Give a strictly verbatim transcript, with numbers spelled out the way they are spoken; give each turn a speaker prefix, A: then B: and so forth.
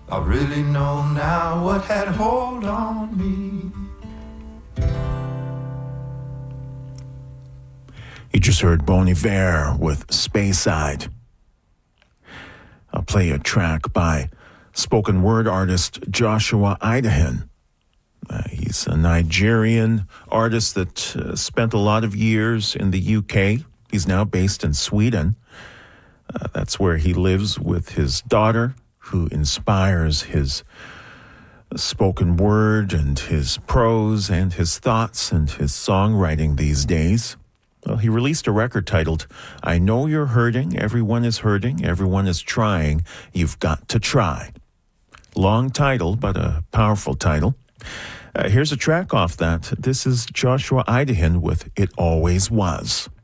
A: I really know now what had hold on me.
B: You just heard Bon Iver with Speyside. I'll play a track by spoken word artist Joshua Idahan. Uh, he's a Nigerian artist that uh, spent a lot of years in the U K. He's now based in Sweden. Uh, that's where he lives with his daughter, who inspires his spoken word and his prose and his thoughts and his songwriting these days. Well, he released a record titled, I Know You're Hurting, Everyone is Hurting, Everyone is Trying, You've Got to Try. Long title, but a powerful title. Uh, here's a track off that. This is Joshua Idahan with It Always Was.